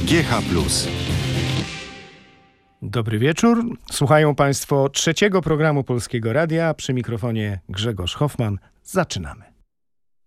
GH+. Dobry wieczór. Słuchają Państwo trzeciego programu Polskiego Radia. Przy mikrofonie Grzegorz Hoffman. Zaczynamy.